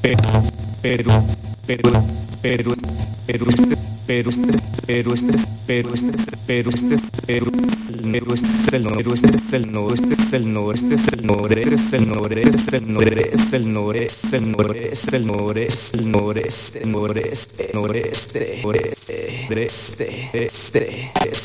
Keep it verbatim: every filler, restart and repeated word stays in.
Pero, pero, pero, pero este, pero este, pero este, pero este, pero este, pero pero este es el no, pero este es el no, este es el no, este es el no, este es el no, este es el no, es el no, es el no, es el no, es el no, este, noreste, noreste, noreste, este, este, este.